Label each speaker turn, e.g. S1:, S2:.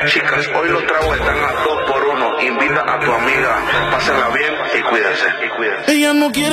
S1: Chicas, hoy los tragos están a 2 por 1. Invita a tu amiga, pásenla bien y cuídense.
S2: Ella no quiere